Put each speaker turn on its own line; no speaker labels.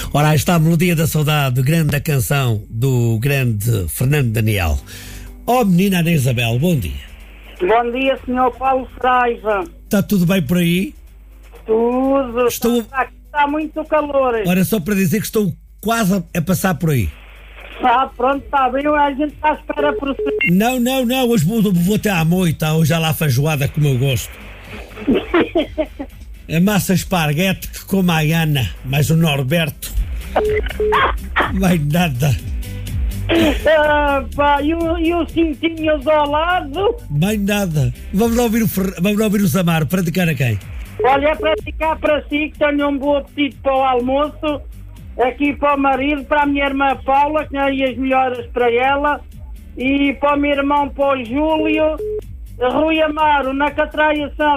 Ora, aí está a melodia da saudade, grande da canção do grande Fernando Daniel. Oh, menina Ana Isabel, bom dia.
Bom dia, Sr. Paulo Saraiva.
Está tudo bem por aí?
Tudo. Está muito calor.
Ora, só para dizer que estou quase a passar por aí.
Pronto, está bem, a gente está à espera por si.
Não, hoje vou até à moita, hoje já lá feijoada como eu gosto. A massa esparguete como a Ana, mas o Norberto vai nada.
E os cintinhos ao lado?
Bem nada. Vamos lá ouvir o Samar. Praticar a quem?
Olha, é praticar para si, que tenho um bom apetite para o almoço, aqui para o marido, para a minha irmã Paula, que dei as melhoras para ela, e para o meu irmão, para o Júlio, Rui Amaro, na Catraia São